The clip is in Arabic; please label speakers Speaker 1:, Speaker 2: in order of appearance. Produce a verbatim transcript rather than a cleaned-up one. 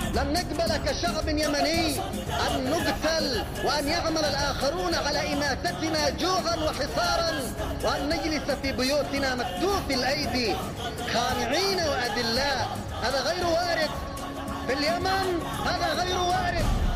Speaker 1: لن نقبل كشعب يمني أن نقتل وأن يعمل الآخرون على إماتتنا جوعا وحصارا، وأن نجلس في بيوتنا مكتوف الأيدي خانعين وأذلاء. هذا غير وارد في اليمن، هذا غير وارد.